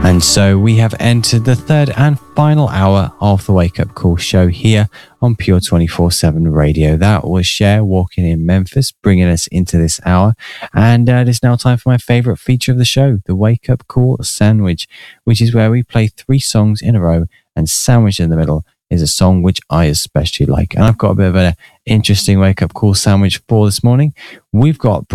And so we have entered the third and final hour of the Wake Up Call show here on Pure 24/7 Radio. That was Cher walking in Memphis, bringing us into this hour. And it is now time for my favorite feature of the show, the Wake Up Call Sandwich, which is where we play 3 songs in a row and sandwiched in the middle is a song which I especially like. And I've got a bit of an interesting Wake Up Call sandwich for this morning. We've got